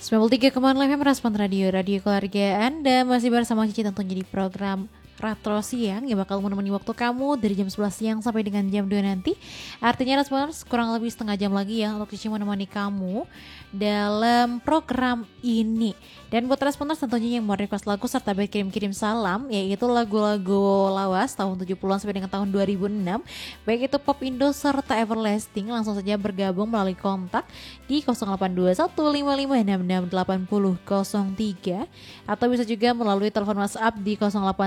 93,6 FM Respon Radio, radio keluarga Anda. Masih bersama Cici tentunya di program Retro Siang yang bakal menemani waktu kamu dari jam 11 siang sampai dengan jam 2 nanti. Artinya Responders kurang lebih setengah jam lagi ya untuk Cici menemani kamu dalam program ini. Dan buat Responders tentunya yang mau request lagu serta berkirim-kirim salam, yaitu lagu-lagu lawas tahun 70-an sampai dengan tahun 2006, baik itu pop Indo serta everlasting, langsung saja bergabung melalui kontak di 082155668003 atau bisa juga melalui telepon WhatsApp di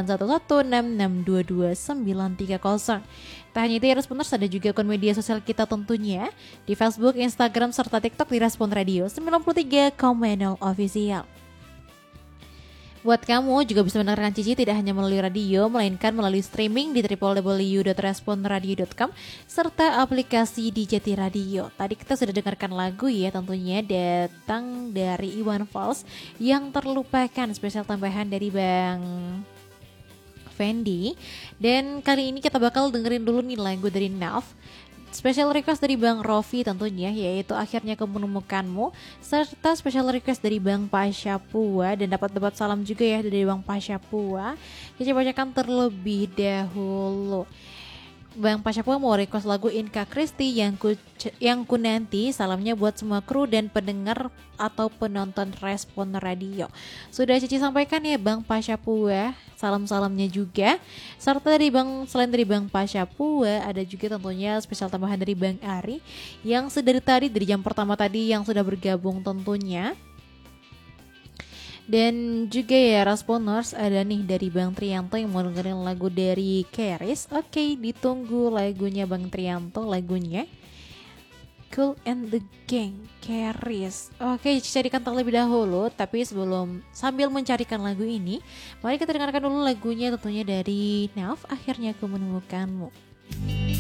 081166222930. Tak hanya itu ya Responders, ada juga akun media sosial kita tentunya di Facebook, Instagram serta TikTok di Respon Radio 93,0 Official. Buat kamu juga bisa mendengarkan Cici tidak hanya melalui radio, melainkan melalui streaming di www.responradio.com serta aplikasi di Jati Radio. Tadi kita sudah dengarkan lagu ya, tentunya datang dari Iwan Fals yang terlupakan, spesial tambahan dari Bang Fendi. Dan kali ini kita bakal dengerin dulu nih lagu dari Nav, special request dari Bang Rofi tentunya, yaitu Akhirnya Aku Menemukanmu, serta special request dari Bang Pasha Pua. Dan dapat salam juga ya dari Bang Pasha Pua. Kita bacakan terlebih dahulu. Bang Pasha Pua mau request lagu Inka Kristi yang ku nanti. Salamnya buat semua kru dan pendengar atau penonton Respon Radio. Sudah Cici sampaikan ya Bang Pasha Pua, salam-salamnya juga. Serta selain dari Bang Pasha Pua, ada juga tentunya spesial tambahan dari Bang Ari yang sedari tadi dari jam pertama tadi yang sudah bergabung tentunya. Dan juga ya Responders, ada nih dari Bang Trianto yang mau dengerin lagu dari Keris. Oke, ditunggu lagunya Bang Trianto, lagunya Cool and the Gang, Keris. Oke, carikan terlebih dahulu. Tapi sambil mencarikan lagu ini, mari kita dengarkan dulu lagunya tentunya dari Nav, Akhirnya Aku Menemukanmu.